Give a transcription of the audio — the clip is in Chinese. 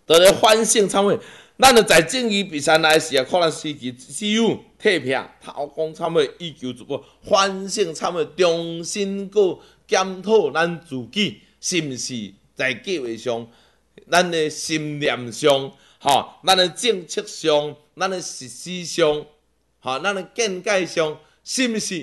就咧反省参会。咱就在正义比赛来时啊，可能时期只有退票、偷工参会，以求逐步反省参会，重新过检讨咱自己是毋是在计划上，咱的信念上，咱的政策上，咱的实施上，咱的见解上，是毋是